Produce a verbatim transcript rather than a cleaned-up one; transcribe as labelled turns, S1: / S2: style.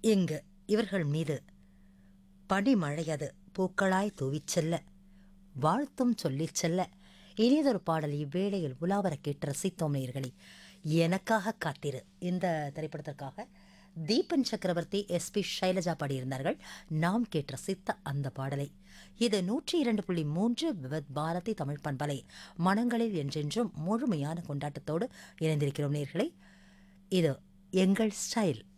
S1: இங்கு இவர்கள் மீது பனிமழையது பூக்களாய் தூவிச் செல்ல, வாழ்த்தும் சொல்லிச் செல்ல, இனியதொரு பாடல் இவ்வேளையில் உலாவர கேட்டு ரசித்தோம் நேயர்களே. எனக்காக காத்திரு இந்த திரைப்படத்திற்காக தீபன் சக்கரவர்த்தி, எஸ் பி சைலஜா பாடியிருந்தார்கள். நாம் கேட்டு ரசித்த அந்த பாடலை. இது நூற்றி இரண்டு புள்ளி மூன்று விவத் பாரதி தமிழ் பண்பலை மனங்களில் என்றென்றும் முழுமையான கொண்டாட்டத்தோடு இணைந்திருக்கிறோம் நேயர்களே. இது எங்கள் ஸ்டைல்.